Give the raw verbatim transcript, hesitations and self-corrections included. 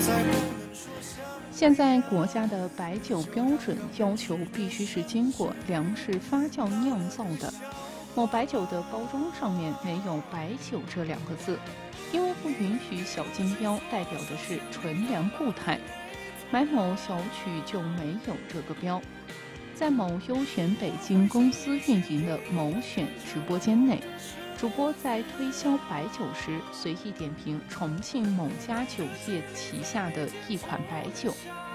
现在国家的白酒标准要求必须是经过粮食发酵酿造的。某白酒的包装上面没有白酒这两个字，因为不允许小金标，代表的是纯粮固态。买某小曲就没有这个标。在某优选北京公司运营的某选直播间内，主播在推销白酒时随意点评重庆某家酒业旗下的一款白酒，